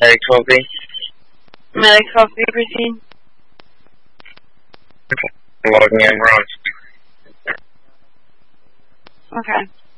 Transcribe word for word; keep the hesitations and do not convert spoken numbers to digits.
Medic twelve B. Medic twelve B, proceed. Okay. Logging in, we're on. Okay.